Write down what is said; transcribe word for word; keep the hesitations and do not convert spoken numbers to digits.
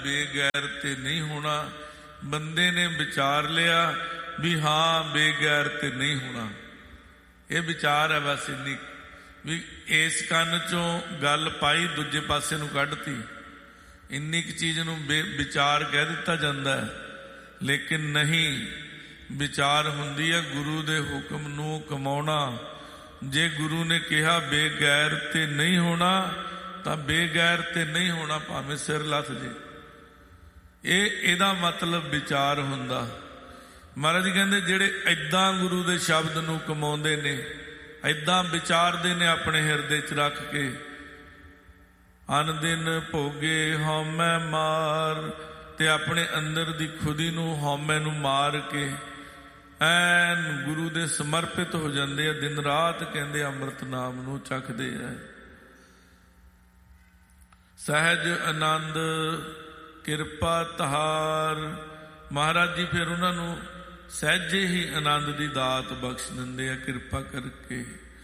ਬੇਗੈਰ ਤੇ ਨਹੀਂ ਹੋਣਾ। ਬੰਦੇ ਨੇ ਵਿਚਾਰ ਲਿਆ ਵੀ ਹਾਂ ਬੇਗੈਰ ਤੇ ਨਹੀਂ ਹੋਣਾ, ਇਹ ਵਿਚਾਰ ਹੈ ਬਸ ਇੰਨੀ ਵੀ ਇਸ ਕੰਨ ਚੋਂ ਗੱਲ ਪਾਈ ਦੂਜੇ ਪਾਸੇ ਨੂੰ ਕੱਢਤੀ, ਇੰਨੀ ਕੁ ਚੀਜ਼ ਨੂੰ ਬੇ ਵਿਚਾਰ ਕਹਿ ਦਿੱਤਾ ਜਾਂਦਾ ਹੈ। ਲੇਕਿਨ ਨਹੀਂ, ਵਿਚਾਰ ਹੁੰਦੀ ਹੈ ਗੁਰੂ ਦੇ ਹੁਕਮ ਨੂੰ ਕਮਾਉਣਾ। ਜੇ ਗੁਰੂ ਨੇ ਕਿਹਾ ਬੇਗੈਰ ਤੇ ਨਹੀਂ ਹੋਣਾ ਤਾਂ ਬੇਗੈਰ ਤੇ ਨਹੀਂ ਹੋਣਾ, ਭਾਵੇਂ ਸਿਰ ਲੱਥ ਜੇ। ਇਹ ਇਹਦਾ ਮਤਲਬ ਵਿਚਾਰ ਹੁੰਦਾ। ਮਹਾਰਾਜ ਜੀ ਕਹਿੰਦੇ ਜਿਹੜੇ ਏਦਾਂ ਗੁਰੂ ਦੇ ਸ਼ਬਦ ਨੂੰ ਕਮਾਉਂਦੇ ਨੇ, ਏਦਾਂ ਵਿਚਾਰਦੇ ਨੇ ਆਪਣੇ ਹਿਰਦੇ 'ਚ ਰੱਖ ਕੇ, ਅਨ ਦਿਨ ਭੋਗੇ ਹਉਮੈ ਮਾਰ, ਤੇ ਆਪਣੇ ਅੰਦਰ ਦੀ ਖੁਦੀ ਨੂੰ ਹਉਮੈ ਨੂੰ ਮਾਰ ਕੇ ਐਨ ਗੁਰੂ ਦੇ ਸਮਰਪਿਤ ਹੋ ਜਾਂਦੇ ਆ। ਦਿਨ ਰਾਤ ਕਹਿੰਦੇ ਅੰਮ੍ਰਿਤ ਨਾਮ ਨੂੰ ਚੱਖਦੇ ਆ। ਸਹਿਜ ਆਨੰਦ ਕਿਰਪਾ ਤਹਾਰ, ਮਹਾਰਾਜ ਜੀ ਫਿਰ ਉਹਨਾਂ ਨੂੰ ਸਹਿਜੇ ਹੀ ਆਨੰਦ ਦੀ ਦਾਤ ਬਖਸ਼ ਦਿੰਦੇ ਆ ਕਿਰਪਾ ਕਰਕੇ।